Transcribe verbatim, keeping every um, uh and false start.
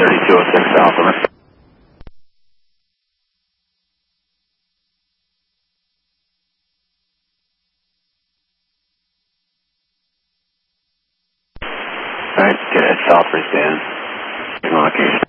thirty-two oh six Alpha. Alright, get it, South for stand. Come on, okay.